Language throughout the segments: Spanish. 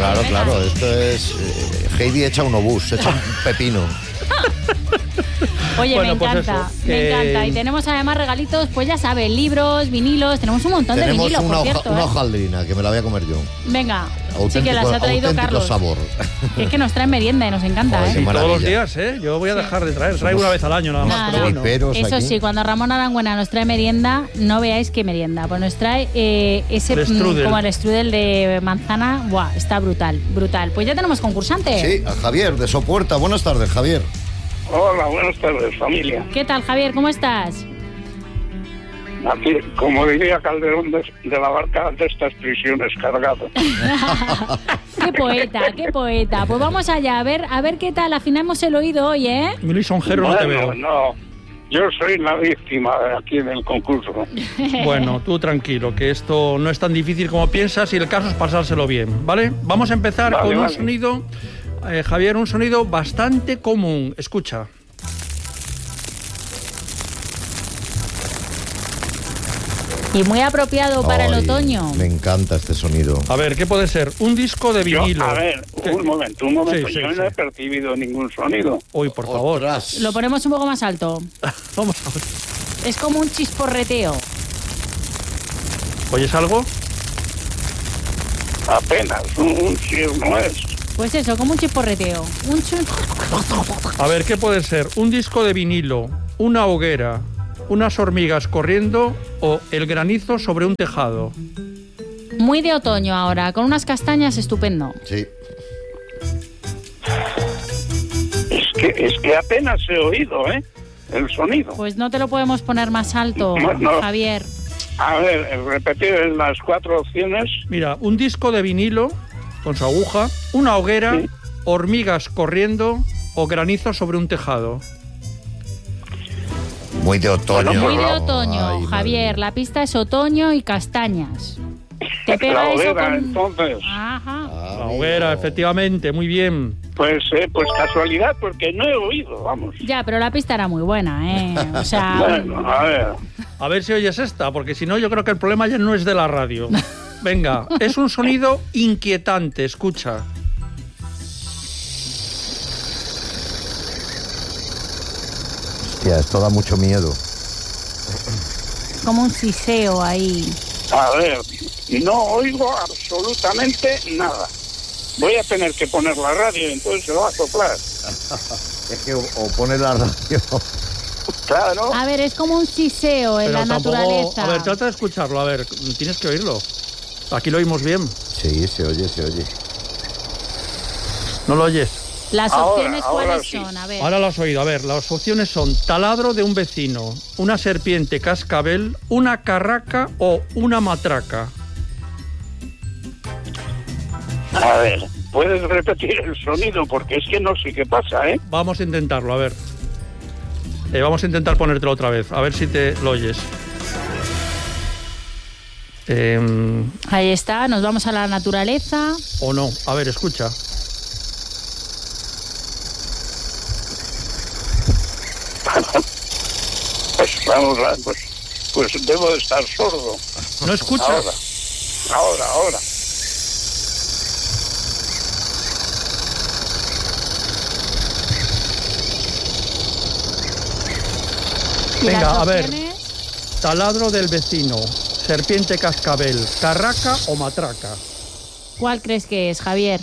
Claro, claro, esto es... Heidi echa un obús, echa un pepino. Oye, Bueno, me pues encanta, eso, me encanta. Y tenemos además regalitos, pues ya sabes, libros, vinilos, tenemos un montón de vinilos, por cierto. Una hojaldrina, que me la voy a comer yo. Venga, sí que las ha traído Carlos. Sabor. Es que nos trae merienda y nos encanta, Joder, ¿eh? qué Todos los días, ¿eh? Yo voy a dejar de traer. Traigo una vez al año nada más, pero bueno. Eso sí, cuando Ramón Arangüena nos trae merienda, no veáis qué merienda. Pues nos trae ese como el strudel de manzana. Buah, está brutal, brutal. Pues ya tenemos concursante. Sí, a Javier, de Sopuerta. Buenas tardes, Javier. Hola, buenas tardes, familia. ¿Qué tal, Javier? ¿Cómo estás? Aquí, como diría Calderón, de la barca de estas prisiones cargado. Qué poeta, qué poeta. Pues vamos allá, a ver qué tal. Afinamos el oído hoy, ¿eh? Muy lisonjero no te veo. No, yo soy la víctima aquí en el concurso. Bueno, tú tranquilo, que esto no es tan difícil como piensas y el caso es pasárselo bien, ¿vale? Vamos a empezar con un sonido, Javier, un sonido bastante común. Escucha. Y muy apropiado para el otoño. Me encanta este sonido. A ver, ¿qué puede ser? Un disco de vinilo. A ver, un momento. Sí, yo no he percibido ningún sonido. Uy, por favor. Lo ponemos un poco más alto. Vamos a ver. Es como un chisporreteo. ¿Oyes algo? Apenas, un chir no es. Pues eso, como un chisporreteo. A ver, ¿qué puede ser? Un disco de vinilo, una hoguera, unas hormigas corriendo o el granizo sobre un tejado. Muy de otoño ahora, con unas castañas, estupendo. Sí. Es que apenas he oído, el sonido. Pues no te lo podemos poner más alto, No. Javier. A ver, repetir las 4 opciones. Mira, un disco de vinilo con su aguja, una hoguera, Sí. hormigas corriendo o granizo sobre un tejado. Muy de otoño. Muy de otoño, Ay, Javier. La pista es otoño y castañas. ¿Te pega La eso hoguera, con...? entonces. Ajá. La hoguera, efectivamente, muy bien. Pues casualidad, porque no he oído, vamos. Ya, pero la pista era muy buena, ¿eh? O sea... Bueno, a ver. A ver si oyes esta, porque si no yo creo que el problema ya no es de la radio. Venga, es un sonido inquietante, escucha. Hostia, esto da mucho miedo. Como un siseo ahí. A ver, no oigo absolutamente nada. Voy a tener que poner la radio, entonces se va a soplar. Es que o pone la radio... Claro. A ver, es como un siseo en Pero la tampoco... naturaleza. A ver, trata de escucharlo, a ver, tienes que oírlo. Aquí lo oímos bien. Sí, se oye. ¿No lo oyes? Las opciones, ¿cuáles sí. son? A ver. Ahora lo has oído. A ver, las opciones son taladro de un vecino, una serpiente cascabel, una carraca o una matraca. A ver, ¿puedes repetir el sonido? Porque es que no sé qué pasa, ¿eh? Vamos a intentarlo, a ver. Vamos a intentar ponértelo otra vez, a ver si te lo oyes. Ahí está, nos vamos a la naturaleza. O no. A ver, escucha. Pues vamos, pues debo de estar sordo. ¿No escuchas? Ahora. ¿Y Venga, las a ver. opciones? Taladro del vecino, serpiente cascabel, carraca o matraca. ¿Cuál crees que es, Javier?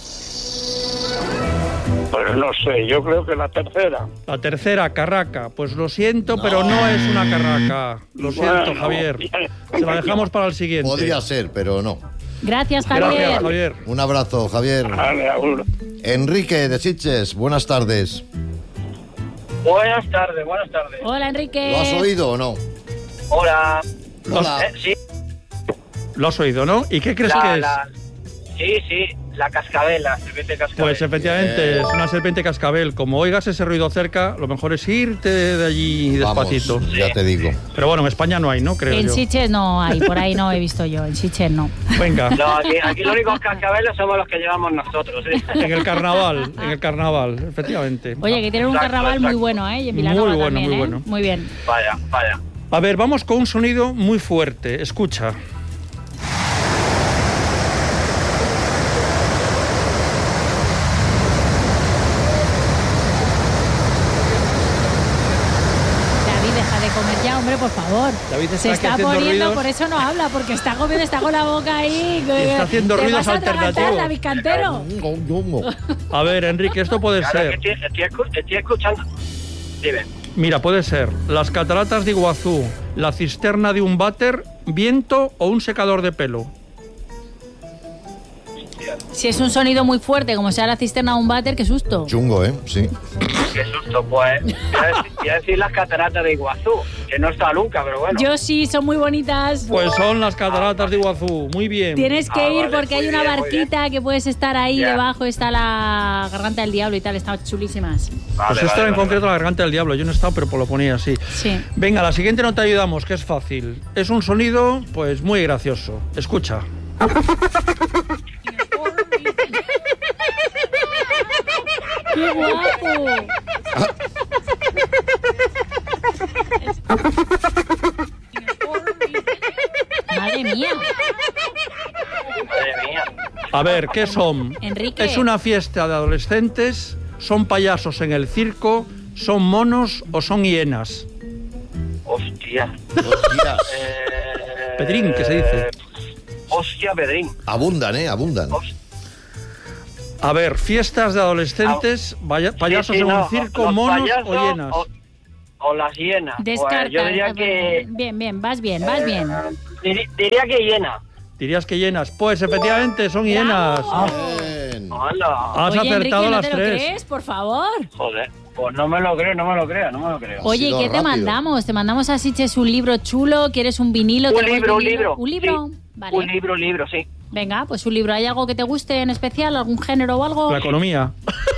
Pues no sé, yo creo que la tercera. La tercera, carraca. Pues lo siento, pero no es una carraca. Lo siento, Bueno, Javier. Se la dejamos para el siguiente. Podría ser, pero no. Gracias, Javier. Gracias, Javier. Un abrazo, Javier. Vale, agur. Enrique de Sitges, buenas tardes. Buenas tardes. Hola, Enrique. ¿Lo has oído o no? Hola. Hola. Sí, Lo has oído, ¿no? ¿Y qué crees que es? sí, la cascabel, la serpiente cascabel. Pues efectivamente, es una serpiente cascabel. Como oigas ese ruido cerca, lo mejor es irte de allí despacito. Vamos, ya te digo. Pero bueno, en España no hay, ¿no? Creo En yo. Sitges no hay, por ahí no he visto yo. En Sitges no. Venga, No, aquí los únicos cascabeles somos los que llevamos nosotros. ¿Sí? en el carnaval, efectivamente. Oye, que tienen un Exacto, carnaval muy exacto. bueno, ¿eh? Y en Vilanova Muy bueno, también, muy ¿eh? bueno. Muy bien. Vaya. A ver, vamos con un sonido muy fuerte. Escucha. favor. David se está poniendo, ruidos. por eso no habla, porque está comiendo, está con la boca ahí. Está haciendo ¿Te ruidos vas a atragantar, alternativos. David Cantero? A ver, Enrique, esto puede ser. Estoy escuchando. Dime. Mira, puede ser las cataratas de Iguazú, la cisterna de un váter, viento o un secador de pelo. Si es un sonido muy fuerte, como sea la cisterna de un váter, qué susto. Chungo, sí. Qué susto, pues. Voy a decir las cataratas de Iguazú, que no está nunca, pero bueno. Yo sí, son muy bonitas. Pues son las cataratas de Iguazú, muy bien. Tienes que ir vale, porque hay muy una bien, muy barquita que puedes estar ahí Ya. debajo, está la garganta del diablo y tal, están chulísimas. Pues esta en concreto la garganta del diablo, yo no he estado, pero lo ponía así. Sí. Venga, la siguiente no te ayudamos, que es fácil. Es un sonido, pues, muy gracioso. Escucha. ¡Qué guapo! Madre mía. Madre mía. A ver, ¿qué son? Enrique. ¿Es una fiesta de adolescentes? ¿Son payasos en el circo? ¿Son monos o son hienas? Hostia. Hostias. Pedrín, ¿qué se dice? Hostia, Pedrín. Abundan, abundan. A ver, fiestas de adolescentes, payasos Sí, en un no, circo, los monos payasos o hienas. O las hienas. Descarta. Pues yo diría que... Bien, vas bien, vas bien. Diría que hiena. ¿Dirías que hienas? Pues efectivamente, son hienas. Bien. Hola. Has Oye, acertado Enrique, ¿no las te lo tres. crees, por favor? Joder. Pues no me lo creo. Oye, sido ¿qué te rápido. mandamos? ¿Te mandamos a Sitges un libro chulo? ¿Quieres un vinilo? Un ¿Tenemos libro, vinilo? un ¿Un libro? sí. Vale. Un libro, sí. Venga, pues un libro. ¿Hay algo que te guste en especial? ¿Algún género o algo? La economía.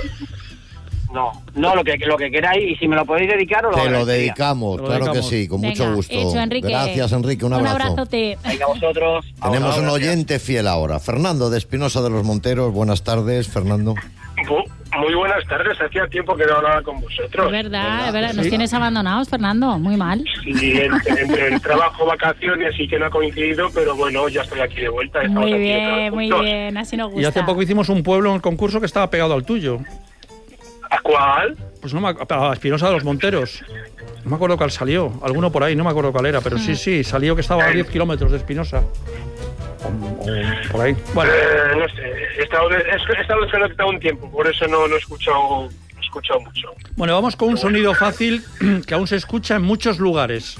No, lo que queráis. Y si me lo podéis dedicar, os lo Te lo agradecería. dedicamos, Te lo claro dedicamos. que sí, con Venga, mucho gusto. hecho, Enrique. Gracias, Enrique, un abrazo. abrazote. Venga, vosotros. Tenemos un Ahora, oyente fiel ahora, Fernando de Espinosa de los Monteros. Buenas tardes, Fernando. Muy buenas tardes, hacía tiempo que no hablaba con vosotros. Es verdad. Nos Sí. tienes abandonados, Fernando. Muy mal. Y entre el trabajo, vacaciones y que no ha coincidido, pero bueno, ya estoy aquí de vuelta. Estamos Muy aquí otra vez bien, muy juntos. bien. Así nos gusta. Y hace poco hicimos un pueblo en el concurso que estaba pegado al tuyo. ¿A cuál? Pues no a Espinosa de los Monteros. No me acuerdo cuál salió. Alguno por ahí, no me acuerdo cuál era. Pero sí, salió que estaba a 10 kilómetros de Espinosa. O por ahí. Bueno, No sé, he estado desconectado un tiempo, por eso no he escuchado mucho. bueno, vamos con un sonido fácil que aún se escucha en muchos lugares.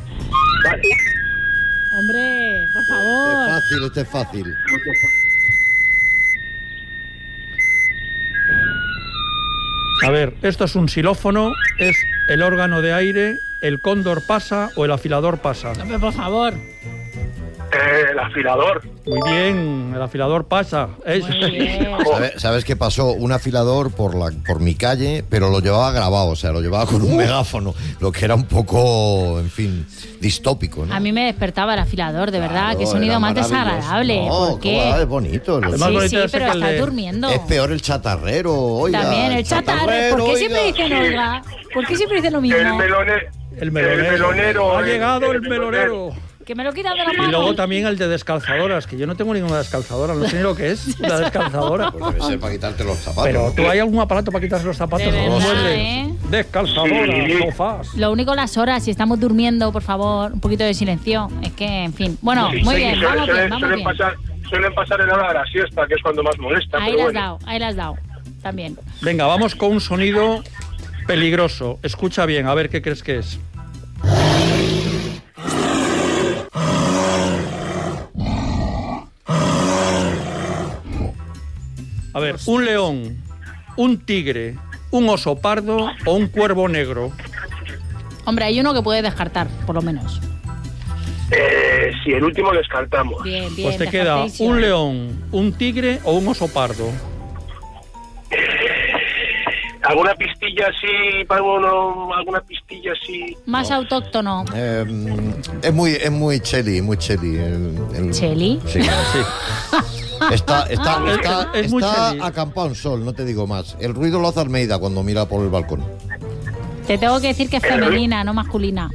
Hombre, por favor. Este es fácil. A ver, esto es un xilófono, es el órgano de aire, el cóndor pasa o el afilador pasa. Hombre, por favor. El afilador. Muy bien, el afilador pasa. Muy bien. ¿Sabes qué pasó? Un afilador por mi calle, pero lo llevaba grabado, o sea, lo llevaba con un megáfono, lo que era un poco, en fin, distópico, ¿no? A mí me despertaba el afilador, de verdad. Claro, Qué sonido era más maravilloso. desagradable. No, ¿Por qué? ¿cómo va? Es bonito. Además, Sí, bonito sí, es pero que el estás de- durmiendo. Es peor el chatarrero, oiga. También el chatarrero. ¿Por qué siempre oiga. dicen oiga? ¿Por qué siempre dicen lo mismo? El melonero. El melonero. Ha el- llegado el melonero. melonero. Que me lo quitan de la Y mano. luego también el de descalzadoras, que yo no tengo ninguna descalzadora, no sé ni lo que es la descalzadora. Pues debe ser para quitarte los zapatos. Pero ¿no? ¿tú hay algún aparato para quitarse los zapatos? De No, verdad, muebles, ¿eh? descalzadoras, Sí. sofás. Lo único las horas, si estamos durmiendo, por favor, un poquito de silencio. Es que, en fin. Bueno, Sí, muy sí, bien, vamos bien, vamos bien. Suelen pasar en la hora de la siesta, que es cuando más molesta. Ahí pero las has dado. También. Venga, vamos con un sonido peligroso. Escucha bien, a ver qué crees que es. A ver, un león, un tigre, un oso pardo o un cuervo negro. Hombre, hay uno que puede descartar, por lo menos. Sí, el último descartamos. Bien, bien. Pues te queda descartation. un león, un tigre o un oso pardo. ¿Alguna pistilla así, alguna pistilla así? Más autóctono. Es muy cheli, muy cheli. ¿Cheli? Sí. Está Es muy cheli. acampado en sol, no te digo más. El ruido lo hace Almeida cuando mira por el balcón. Te tengo que decir que es femenina, no masculina.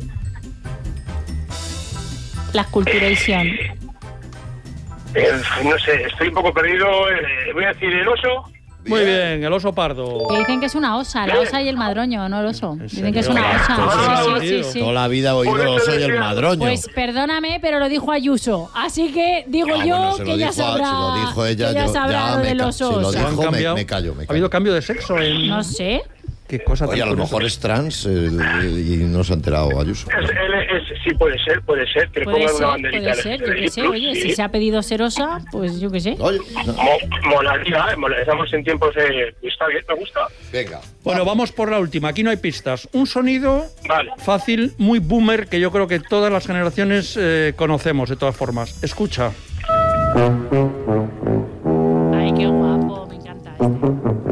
La esculturation. No sé, estoy un poco perdido. Voy a decir el oso. Muy bien, el oso pardo. Que dicen que es una osa, la osa y el madroño, no el oso. Dicen que es una osa. Sí. Toda la vida he oído el oso y el madroño. Pues perdóname, pero lo dijo Ayuso. Así que digo que ella sabrá. Si lo dijo ella, ella sabrá lo de los osos. Si lo dijo, me callo. ¿Ha habido cambio de sexo? No sé. Qué cosa tan Oye, a lo mejor es trans y no se ha enterado Ayuso. Sí, puede ser. Que le pongan una banderita. Puede ser, yo qué sé. Oye, si se ha pedido ser osa, pues yo qué sé. Oye, molaría, estamos en tiempos de... Está bien, me gusta. Venga. Bueno, vamos por la última. Aquí no hay pistas. Un sonido fácil, muy boomer, que yo creo que todas las generaciones conocemos de todas formas. Escucha.